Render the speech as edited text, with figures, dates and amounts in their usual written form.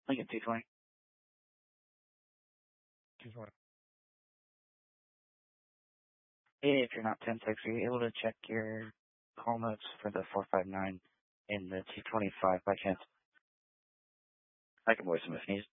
Lincoln 220. 220. If you're not 10-6, are you able to check your call notes for the 459 in the 225 by chance? I can voice them if needed.